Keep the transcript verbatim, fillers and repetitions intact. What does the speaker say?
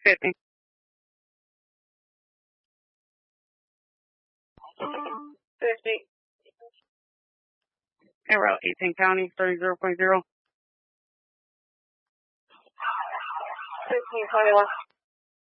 fifty. fifty. And Route eighteen County, thirty zero point zero. fifteen twenty-one.